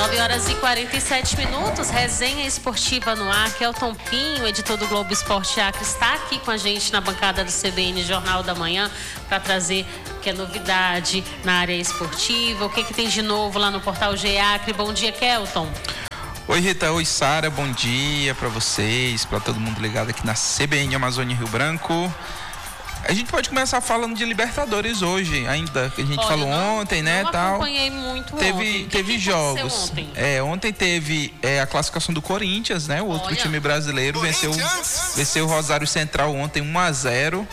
9h47, resenha esportiva no ar. Kelton Pinho, editor do Globo Esporte Acre, está aqui com a gente na bancada do CBN Jornal da Manhã para trazer o que é novidade na área esportiva, o que tem de novo lá no portal GE Acre. Bom dia, Kelton. Oi, Rita. Oi, Sara. Bom dia para vocês, para todo mundo ligado aqui na CBN Amazônia Rio Branco. A gente pode começar falando de Libertadores hoje, ainda que a gente falou ontem, né? Não tal. Acompanhei muito ontem. Teve jogos. Ontem teve a classificação do Corinthians, né? O outro time brasileiro venceu o Rosário Central ontem 1-0.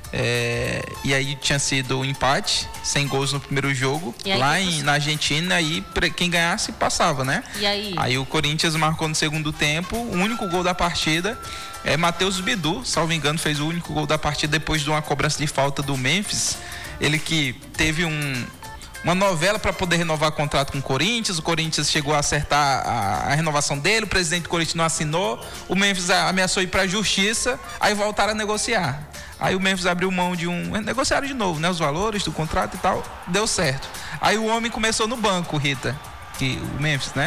E aí tinha sido um empate, 100 gols no primeiro jogo, lá na Argentina, e quem ganhasse passava, né? E aí? Aí o Corinthians marcou no segundo tempo, o único gol da partida. Matheus Bidu, salvo engano, fez o único gol da partida depois de uma cobrança de falta do Memphis. Ele que teve uma novela para poder renovar contrato com o Corinthians chegou a acertar a renovação dele, o presidente do Corinthians não assinou, o Memphis ameaçou ir para a justiça, aí voltaram a negociar. Aí o Memphis abriu mão negociaram de novo, né, os valores do contrato e tal, deu certo. Aí o homem começou no banco, Rita, o Memphis, né?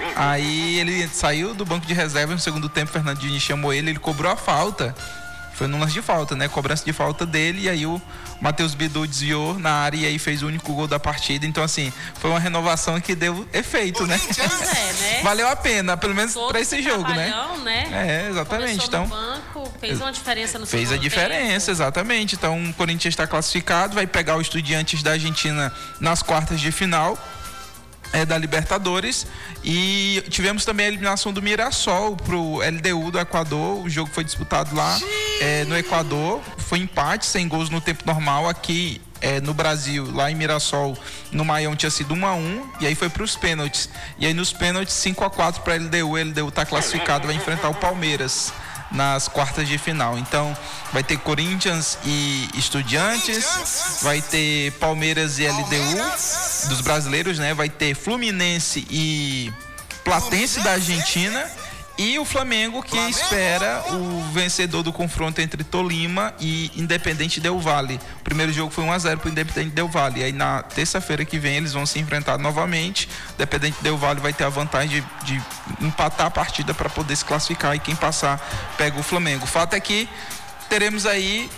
Aí ele saiu do banco de reserva no segundo tempo, o Fernando Diniz chamou ele cobrou a falta. Foi no lance de falta, né? Cobrança de falta dele, e aí o Matheus Bidu desviou na área e aí fez o único gol da partida. Então, assim, foi uma renovação que deu efeito, né? né? Valeu a pena, pelo menos para esse jogo, né? Exatamente. Começou no banco, fez uma diferença no Fez a diferença, exatamente. Então, o Corinthians está classificado, vai pegar o Estudiantes da Argentina nas quartas de final da Libertadores, e tivemos também a eliminação do Mirassol pro LDU do Equador. O jogo foi disputado lá no Equador, foi empate, 100 gols no tempo normal. Aqui no Brasil, lá em Mirassol, no Maião, tinha sido 1-1, e aí foi para os pênaltis, e aí nos pênaltis 5-4 para LDU. O LDU está classificado, vai enfrentar o Palmeiras nas quartas de final. Então vai ter Corinthians e Estudiantes, vai ter Palmeiras e LDU dos brasileiros, né? Vai ter Fluminense e Platense da Argentina, e o Flamengo, que espera o vencedor do confronto entre Tolima e Independente Del Valle. O primeiro jogo foi 1-0 para o Independente Del Valle. E aí na terça-feira que vem eles vão se enfrentar novamente. O Independente Del Valle vai ter a vantagem de empatar a partida para poder se classificar, e quem passar pega o Flamengo. O fato é que teremos aí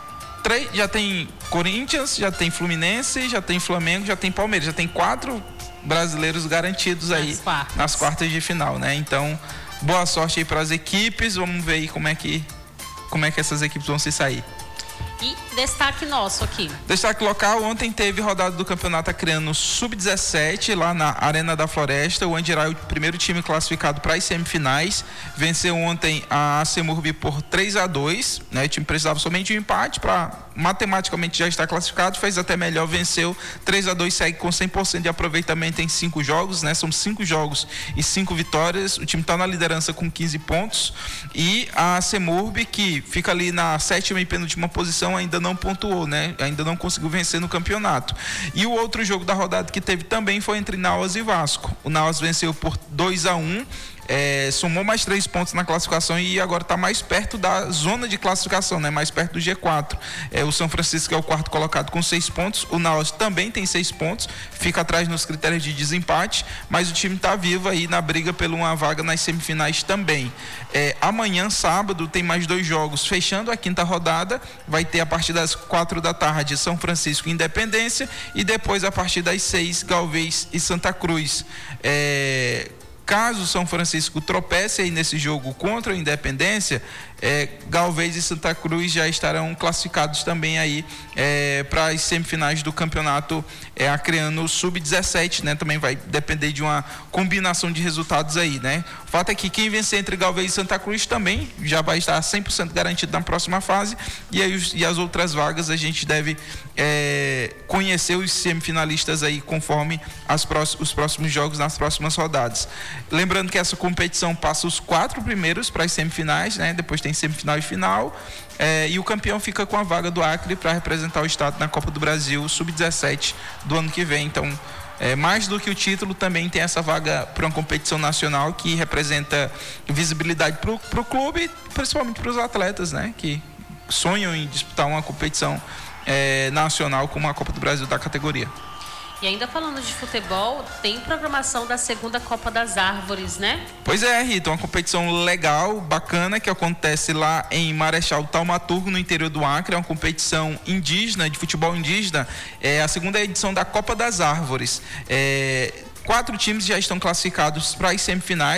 já tem Corinthians, já tem Fluminense, já tem Flamengo, já tem Palmeiras, já tem 4 brasileiros garantidos aí nas quartas de final, né? Então, boa sorte aí para as equipes. Vamos ver aí como é que essas equipes vão se sair. E destaque nosso aqui. Destaque local: ontem teve rodada do Campeonato Acreano Sub-17 lá na Arena da Floresta. O Andirá é o primeiro time classificado para as semifinais. Venceu ontem a Semurb por 3-2, né? O time precisava somente de um empate para matematicamente já estar classificado. Fez até melhor, venceu 3-2, segue com 100% de aproveitamento em 5 jogos, né? São 5 jogos e 5 vitórias. O time está na liderança com 15 pontos. E a Semurb, que fica ali na 7ª e penúltima posição, ainda não pontuou, né? Ainda não conseguiu vencer no campeonato. E o outro jogo da rodada que teve também foi entre Nauas e Vasco. O Nauas venceu por 2-1. Somou mais 3 pontos na classificação e agora está mais perto da zona de classificação, né? Mais perto do G4. O São Francisco é o quarto colocado com 6 pontos. O Nauas também tem 6 pontos, fica atrás nos critérios de desempate, mas o time está vivo aí na briga por uma vaga nas semifinais também. Amanhã, sábado, tem mais 2 jogos. Fechando a 5ª rodada, vai ter a partir das 4 da tarde São Francisco e Independência, e depois a partir das 6 Galvez e Santa Cruz. Caso o São Francisco tropece aí nesse jogo contra a Independência, Galvez e Santa Cruz já estarão classificados também aí para as semifinais do campeonato acreano Sub-17, né? Também vai depender de uma combinação de resultados aí, né? O fato é que quem vencer entre Galvez e Santa Cruz também já vai estar 100% garantido na próxima fase, e as outras vagas a gente deve conhecer os semifinalistas aí conforme os próximos jogos nas próximas rodadas. Lembrando que essa competição passa os 4 primeiros para as semifinais, né? Depois tem semifinal e final, e o campeão fica com a vaga do Acre para representar o estado na Copa do Brasil Sub-17 do ano que vem. Então, mais do que o título, também tem essa vaga para uma competição nacional que representa visibilidade para o clube, principalmente para os atletas, né? Que sonham em disputar uma competição nacional como a Copa do Brasil da categoria. E ainda falando de futebol, tem programação da segunda Copa das Árvores, né? Pois é, Rita, uma competição legal, bacana, que acontece lá em Marechal Taumaturgo, no interior do Acre. É uma competição indígena, de futebol indígena. É a segunda edição da Copa das Árvores. 4 times já estão classificados para as semifinais.